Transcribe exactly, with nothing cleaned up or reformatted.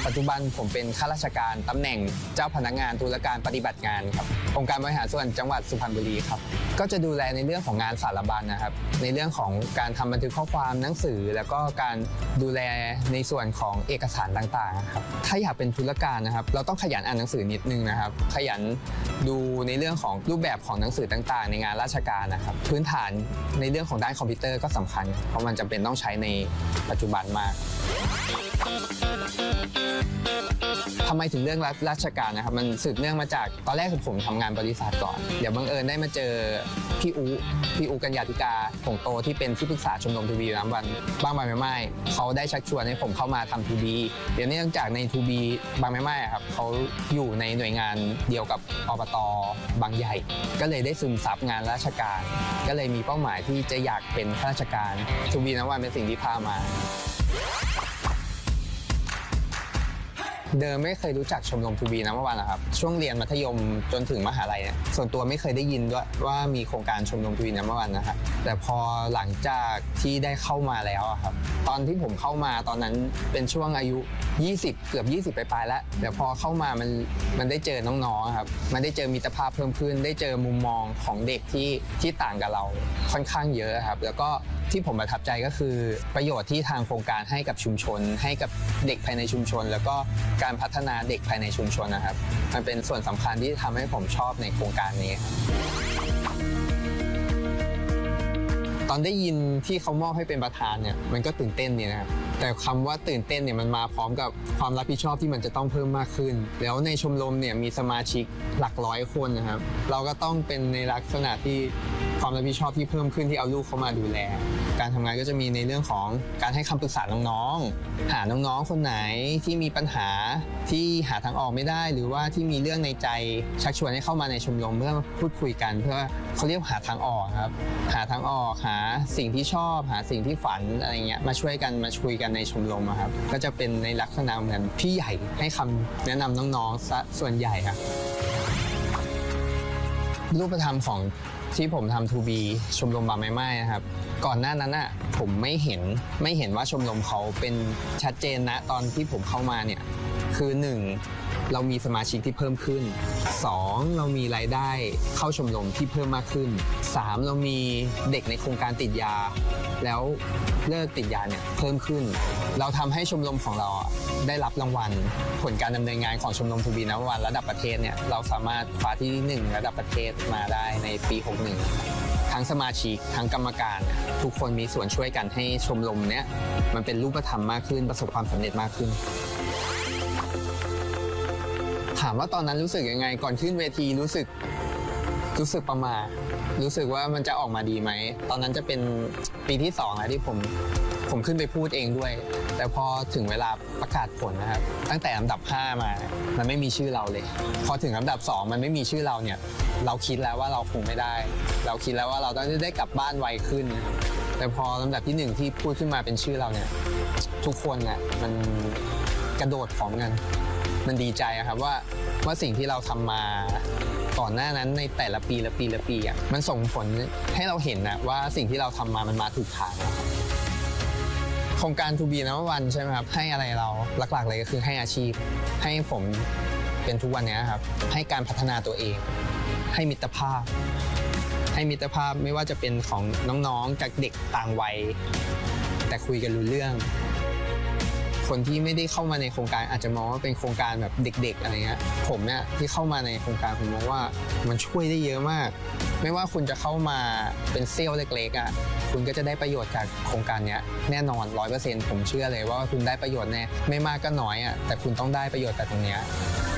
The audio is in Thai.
ปัจจุบันผมเป็นข้าราชการตำแหน่งเจ้าพนักงานธุรการปฏิบัติงานครับองค์การบริหารส่วนจังหวัดสุพรรณบุรีครับก็จะดูแลในเรื่องของงานสารบัญนะครับในเรื่องของการทำบันทึกข้อความหนังสือแล้วก็การดูแลในส่วนของเอกสารต่างๆครับถ้าอยากเป็นธุรการนะครับเราต้องขยันอ่านหนังสือนิดนึงนะครับขยันดูในเรื่องของรูปแบบของหนังสือต่างๆในงานราชการนะครับพื้นฐานในเรื่องของด้านคอมพิวเตอร์ก็สำคัญเพราะมันจำเป็นต้องใช้ในปัจจุบันมากทำไมถึงเรื่องราชการนะครับมันสืบเนื่องมาจากตอนแรกผมทำงานบริษัทก่อนเดี๋ยวบังเอิญได้มาเจอพี่อูพี่อูกัญญาธิกาผงโตที่เป็นที่ปรึกษาชมรมทูบีน้ำวันบางใบไม้ไม้เขาได้ชักชวนให้ผมเข้ามาทำทูบีเดี๋ยวเนื่องจากในทูบีบางไม้ไม้ครับเขาอยู่ในหน่วยงานเดียวกับอบต.บางใหญ่ก็เลยได้ซึมซับงานราชการก็เลยมีเป้าหมายที่จะอยากเป็นข้าราชการทูบีน้ำวันเป็นสิ่งที่พามาเดิมไม่เคยรู้จักชมรมทูบีน้ำวันนะครับช่วงเรียนมัธยมจนถึงมหาลัยเนี่ยส่วนตัวไม่เคยได้ยินด้วยว่ามีโครงการชมรมทูบีน้ำวันนะครับแต่พอหลังจากที่ได้เข้ามาแล้วครับตอนที่ผมเข้ามาตอนนั้นเป็นช่วงอายุยี่สิบเกือบยี่สิบไปปลายแล้วแต่พอเข้ามามันมันได้เจอน้องๆครับมันได้เจอมิตรภาพเพิ่มขึ้นได้เจอมุมมองของเด็กที่ที่ต่างกับเราค่อนข้างเยอะครับแล้วก็ที่ผมประทับใจก็คือประโยชน์ที่ทางโครงการให้กับชุมชนให้กับเด็กภายในชุมชนแล้วก็การพัฒนาเด็กภายในชุมชนนะครับมันเป็นส่วนสำคัญที่ทำให้ผมชอบในโครงการนี้ตอนได้ยินที่เขามอบให้เป็นประธานเนี่ยมันก็ตื่นเต้นเนี่ยนะครับแต่คำว่าตื่นเต้นเนี่ยมันมาพร้อมกับความรับผิดชอบที่มันจะต้องเพิ่มมากขึ้นแล้วในชมรมเนี่ยมีสมาชิกหลักร้อยคนนะครับเราก็ต้องเป็นในลักษณะที่ความรับผิดชอบที่เพิ่มขึ้นที่เอาลูกเข้ามาดูแลการทำงานก็จะมีในเรื่องของการให้คำปรึกษาน้องๆหาน้องๆคนไหนที่มีปัญหาที่หาทางออกไม่ได้หรือว่าที่มีเรื่องในใจชักชวนให้เข้ามาในชมรมเพื่อพูดคุยกันเพื่อเขาเรียกหาทางออกครับหาทางออกหาสิ่งที่ชอบหาสิ่งที่ฝันอะไรเงี้ยมาช่วยกันมาคุยกันในชมรมครับก็จะเป็นในลักษณะเหมือนพี่ใหญ่ให้คำแนะนำน้องๆซะส่วนใหญ่ครับรูปธรรมของที่ผมทำทูบีชมรมบางไม้ไม้นะครับก่อนหน้านั้นอ่ะผมไม่เห็นไม่เห็นว่าชมรมเขาเป็นชัดเจนนะตอนที่ผมเข้ามาเนี่ยคือหนึ่งเรามีสมาชิกที่เพิ่มขึ้นสองเรามีรายได้เข้าชมรมที่เพิ่มมากขึ้นสามเรามีเด็กในโครงการติดยาแล้วเลิกติดยาเนี่ยเพิ่มขึ้นเราทำให้ชมรมของเราได้รับรางวัลผลการดำเนินงานของชมรมทูบีน้ำวันระดับประเทศเนี่ยเราสามารถคว้าที่หนึ่งระดับประเทศมาได้ในปีหกสิบเอ็ดทั้งสมาชิกทั้งกรรมการทุกคนมีส่วนช่วยกันให้ชมรมเนี้ยมันเป็นรูปธรรมมากขึ้นประสบความสำเร็จมากขึ้นถามว่าตอนนั้นรู้สึกยังไงก่อนขึ้นเวทีรู้สึกรู้สึกประมาทรู้สึกว่ามันจะออกมาดีไหมตอนนั้นจะเป็นปีที่สองแล้วที่ผมผมขึ้นไปพูดเองด้วยแต่พอถึงเวลาประกาศผลนะครับตั้งแต่ลำดับห้ามามันไม่มีชื่อเราเลยพอถึงลำดับสองมันไม่มีชื่อเราเนี่ยเราคิดแล้วว่าเราคงไม่ได้เราคิดแล้วว่าเราต้องได้กลับบ้านไวขึ้นแต่พอลำดับที่หนึ่งที่พูดขึ้นมาเป็นชื่อเราเนี่ยทุกคนเนี่ยมันกระโดดพร้อมกันมันดีใจครับว่าว่าสิ่งที่เราทำมาก่อนหน้านั้นในแต่ละปีละปีละปีอ่ะมันส่งผลให้เราเห็นนะว่าสิ่งที่เราทำมามันมาถูกทางโครงการทูบีน้ำวันใช่ไหมครับให้อะไรเราหลักๆเลยก็คือให้อาชีพให้ผมเป็นทุกวันนี้ครับให้การพัฒนาตัวเองให้มิตรภาพให้มิตรภาพไม่ว่าจะเป็นของน้องๆจากเด็กต่างวัยแต่คุยกันรู้เรื่องคนที่ไม่ได้เข้ามาในโครงการอาจจะมองว่าเป็นโครงการแบบเด็กๆอะไรเงี้ยผมเนี่ยที่เข้ามาในโครงการผมมองว่ามันช่วยได้เยอะมากไม่ว่าคุณจะเข้ามาเป็นเซลล์เล็กๆอ่ะคุณก็จะได้ประโยชน์จากโครงการนี้แน่นอน ร้อยเปอร์เซ็นต์ ผมเชื่อเลยว่าคุณได้ประโยชน์แน่ไม่มากก็น้อยอ่ะแต่คุณต้องได้ประโยชน์จากตรงนี้